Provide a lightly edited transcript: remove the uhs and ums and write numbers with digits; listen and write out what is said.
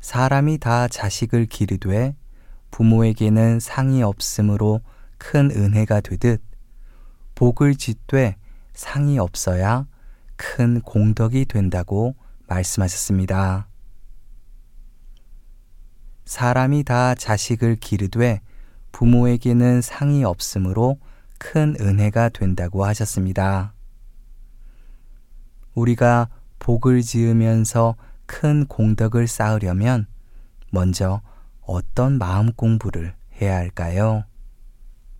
사람이 다 자식을 기르되 부모에게는 상이 없으므로 큰 은혜가 되듯 복을 짓되 상이 없어야 큰 공덕이 된다고 말씀하셨습니다. 사람이 다 자식을 기르되 부모에게는 상이 없으므로 큰 은혜가 된다고 하셨습니다. 우리가 복을 지으면서 큰 공덕을 쌓으려면 먼저 어떤 마음 공부를 해야 할까요?